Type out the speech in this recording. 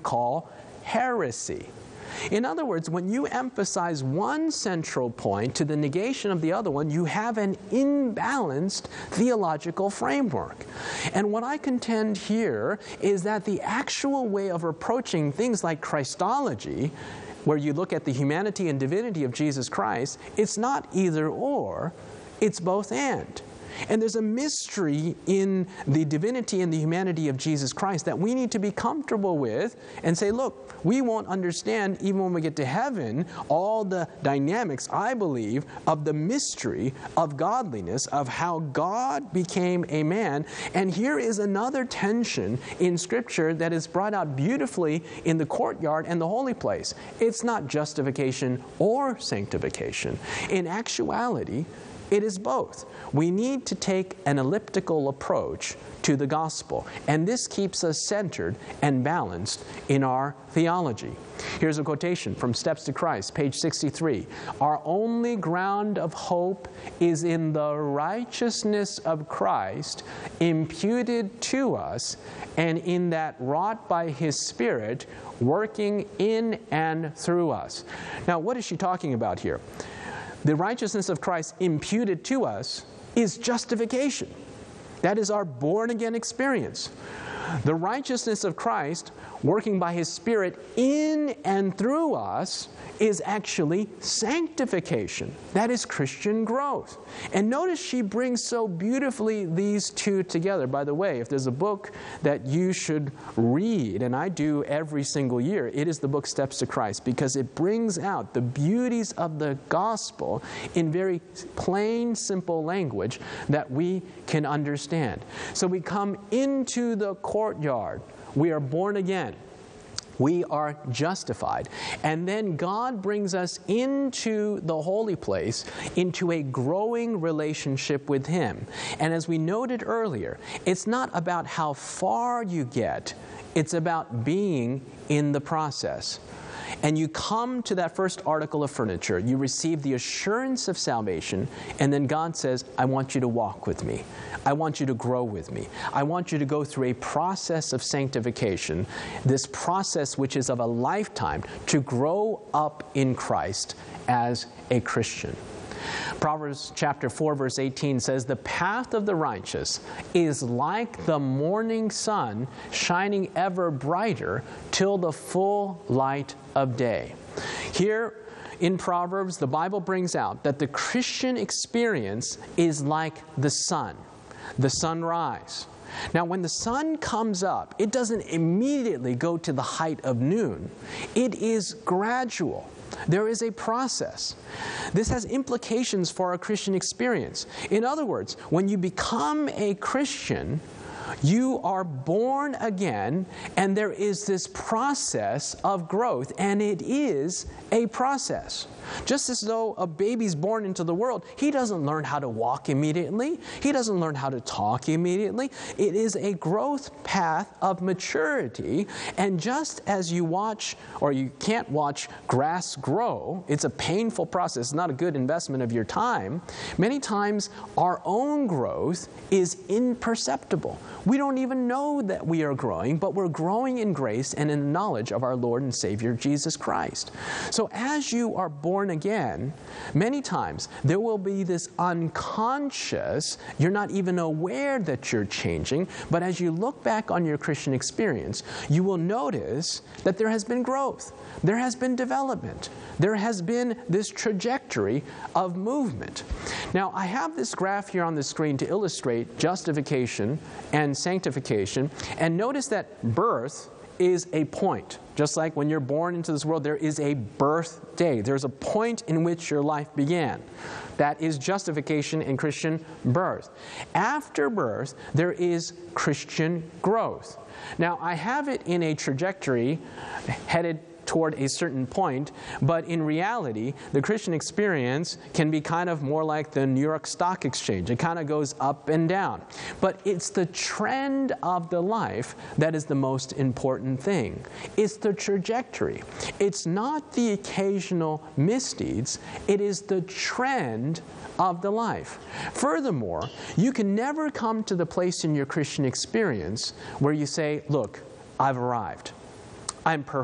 call heresy. In other words, when you emphasize one central point to the negation of the other one, you have an imbalanced theological framework. And what I contend here is that the actual way of approaching things like Christology, where you look at the humanity and divinity of Jesus Christ, it's not either or, it's both and. And there's a mystery in the divinity and the humanity of Jesus Christ that we need to be comfortable with and say, look, we won't understand even when we get to heaven all the dynamics, I believe, of the mystery of godliness, of how God became a man. And here is another tension in Scripture that is brought out beautifully in the courtyard and the holy place. It's not justification or sanctification. In actuality, it is both. We need to take an elliptical approach to the gospel, and this keeps us centered and balanced in our theology. Here's a quotation from Steps to Christ, page 63. Our only ground of hope is in the righteousness of Christ imputed to us, and in that wrought by His Spirit, working in and through us. Now, what is she talking about here? The righteousness of Christ imputed to us is justification. That is our born-again experience. The righteousness of Christ working by His Spirit in and through us is actually sanctification. That is Christian growth. And notice she brings so beautifully these two together. By the way, if there's a book that you should read, and I do every single year, it is the book Steps to Christ, because it brings out the beauties of the gospel in very plain, simple language that we can understand. So we come into the courtyard. We are born again. We are justified. And then God brings us into the holy place, into a growing relationship with Him. And as we noted earlier, it's not about how far you get, it's about being in the process. And you come to that first article of furniture, you receive the assurance of salvation, and then God says, I want you to walk with me. I want you to grow with me. I want you to go through a process of sanctification, this process which is of a lifetime, to grow up in Christ as a Christian. Proverbs chapter 4 verse 18 says, the path of the righteous is like the morning sun shining ever brighter till the full light of day. Here in Proverbs, the Bible brings out that the Christian experience is like the sunrise. Now, when the sun comes up, it doesn't immediately go to the height of noon. It is gradual. There is a process. This has implications for our Christian experience. In other words, when you become a Christian, you are born again, and there is this process of growth, and it is a process. Just as though a baby's born into the world, he doesn't learn how to walk immediately. He doesn't learn how to talk immediately. It is a growth path of maturity, and just as you watch, or you can't watch grass grow, it's a painful process, it's not a good investment of your time. Many times our own growth is imperceptible. We don't even know that we are growing, but we're growing in grace and in the knowledge of our Lord and Savior Jesus Christ. So as you are born again, many times there will be this unconscious, you're not even aware that you're changing, but as you look back on your Christian experience, you will notice that there has been growth. There has been development. There has been this trajectory of movement. Now, I have this graph here on the screen to illustrate justification and sanctification. And notice that birth is a point. Just like when you're born into this world, there is a birthday. There's a point in which your life began. That is justification and Christian birth. After birth, there is Christian growth. Now, I have it in a trajectory headed toward a certain point, but in reality, the Christian experience can be kind of more like the New York Stock Exchange. It kind of goes up and down. But it's the trend of the life that is the most important thing. It's the trajectory. It's not the occasional misdeeds. It is the trend of the life. Furthermore, you can never come to the place in your Christian experience where you say, look, I've arrived. I'm perfect.